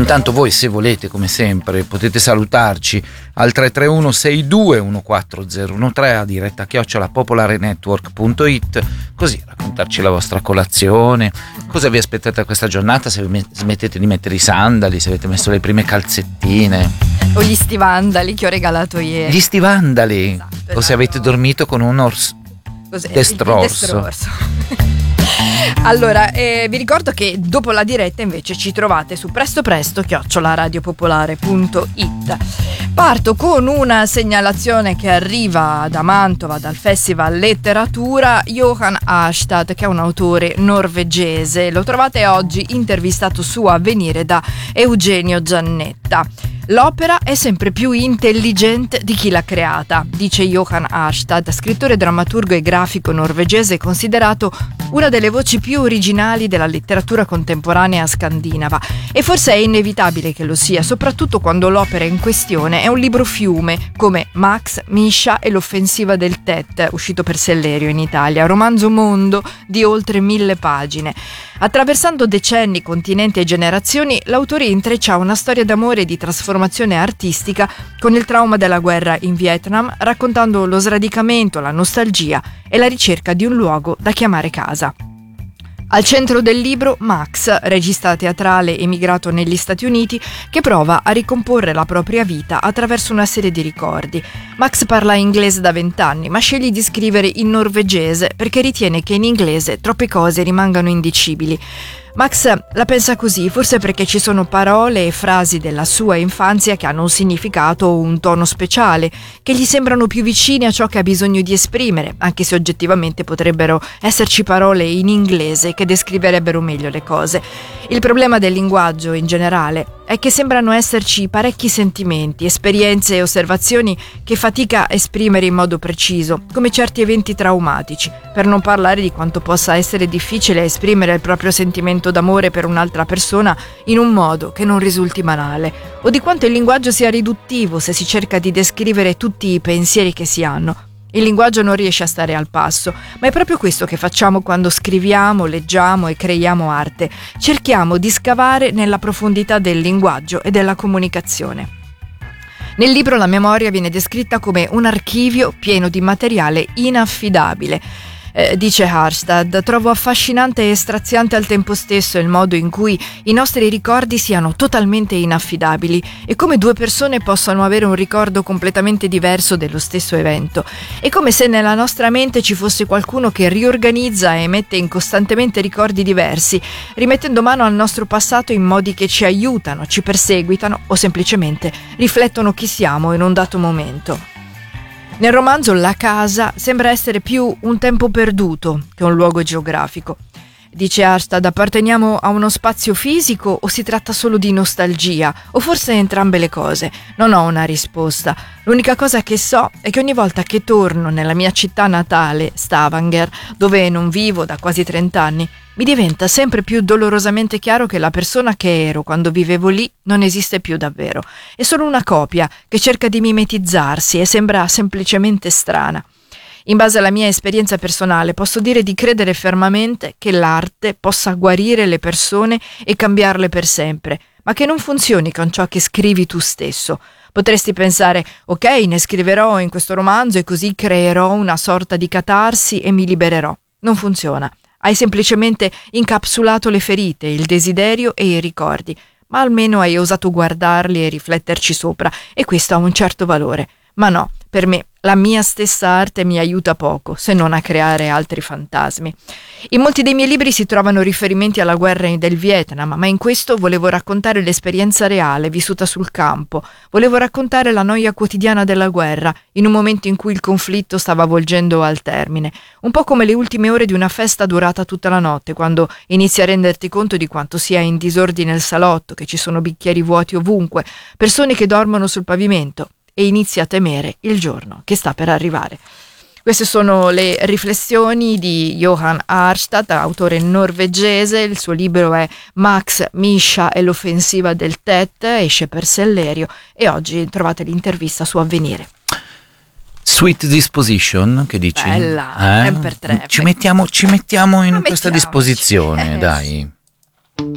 Intanto voi, se volete, come sempre, potete salutarci al 331 62 14013 a diretta @popolarenetwork.it, così raccontarci la vostra colazione, cosa vi aspettate da questa giornata, se smettete di mettere i sandali, se avete messo le prime calzettine o gli stivandali che ho regalato ieri. Gli stivandali, esatto, o se avete dormito con un destrorso. Allora, vi ricordo che dopo la diretta invece ci trovate su prestopresto@radiopopolare.it. Parto con una segnalazione che arriva da Mantova, dal Festival Letteratura. Johan Harstad, che è un autore norvegese, lo trovate oggi intervistato su Avvenire da Eugenio Giannetta. L'opera è sempre più intelligente di chi l'ha creata, dice Johan Harstad, scrittore, drammaturgo e grafico norvegese, considerato una delle voci più originali della letteratura contemporanea scandinava. E forse è inevitabile che lo sia, soprattutto quando l'opera in questione è un libro fiume, come Max, Misha e l'offensiva del Tet, uscito per Sellerio in Italia, romanzo mondo di oltre 1000 pagine. Attraversando decenni, continenti e generazioni, l'autore intreccia una storia d'amore e di trasformazione artistica con il trauma della guerra in Vietnam, raccontando lo sradicamento, la nostalgia e la ricerca di un luogo da chiamare casa. Al centro del libro Max, regista teatrale emigrato negli Stati Uniti, che prova a ricomporre la propria vita attraverso una serie di ricordi. Max parla inglese da 20 anni, ma sceglie di scrivere in norvegese perché ritiene che in inglese troppe cose rimangano indicibili. Max la pensa così, forse perché ci sono parole e frasi della sua infanzia che hanno un significato o un tono speciale, che gli sembrano più vicine a ciò che ha bisogno di esprimere, anche se oggettivamente potrebbero esserci parole in inglese che descriverebbero meglio le cose. Il problema del linguaggio in generale è che sembrano esserci parecchi sentimenti, esperienze e osservazioni che fatica a esprimere in modo preciso, come certi eventi traumatici, per non parlare di quanto possa essere difficile esprimere il proprio sentimento d'amore per un'altra persona in un modo che non risulti banale, o di quanto il linguaggio sia riduttivo se si cerca di descrivere tutti i pensieri che si hanno. Il linguaggio non riesce a stare al passo, ma è proprio questo che facciamo quando scriviamo, leggiamo e creiamo arte. Cerchiamo di scavare nella profondità del linguaggio e della comunicazione. Nel libro la memoria viene descritta come un archivio pieno di materiale inaffidabile. Dice Harstad, trovo affascinante e straziante al tempo stesso il modo in cui i nostri ricordi siano totalmente inaffidabili e come due persone possano avere un ricordo completamente diverso dello stesso evento. È come se nella nostra mente ci fosse qualcuno che riorganizza e mette in costantemente ricordi diversi, rimettendo mano al nostro passato in modi che ci aiutano, ci perseguitano o semplicemente riflettono chi siamo in un dato momento. Nel romanzo la casa sembra essere più un tempo perduto che un luogo geografico. Dice Harstad, apparteniamo a uno spazio fisico o si tratta solo di nostalgia? O forse entrambe le cose? Non ho una risposta. L'unica cosa che so è che ogni volta che torno nella mia città natale, Stavanger, dove non vivo da quasi 30 anni, mi diventa sempre più dolorosamente chiaro che la persona che ero quando vivevo lì non esiste più davvero. È solo una copia che cerca di mimetizzarsi e sembra semplicemente strana. In base alla mia esperienza personale posso dire di credere fermamente che l'arte possa guarire le persone e cambiarle per sempre, ma che non funzioni con ciò che scrivi tu stesso. Potresti pensare, ok, ne scriverò in questo romanzo e così creerò una sorta di catarsi e mi libererò. Non funziona. Hai semplicemente incapsulato le ferite, il desiderio e i ricordi, ma almeno hai osato guardarli e rifletterci sopra, e questo ha un certo valore. Ma no, per me la mia stessa arte mi aiuta poco, se non a creare altri fantasmi. In molti dei miei libri si trovano riferimenti alla guerra del Vietnam, ma in questo volevo raccontare l'esperienza reale vissuta sul campo. Volevo raccontare la noia quotidiana della guerra, in un momento in cui il conflitto stava volgendo al termine. Un po' come le ultime ore di una festa durata tutta la notte, quando inizi a renderti conto di quanto sia in disordine il salotto, che ci sono bicchieri vuoti ovunque, persone che dormono sul pavimento, e inizi a temere il giorno che sta per arrivare. Queste sono le riflessioni di Johan Harstad, autore norvegese. Il suo libro è Max, Misha e l'offensiva del Tet, esce per Sellerio, e oggi trovate l'intervista su Avvenire. Sweet Disposition, che dici? Bella, 3x3. Ci mettiamo in questa disposizione, dai.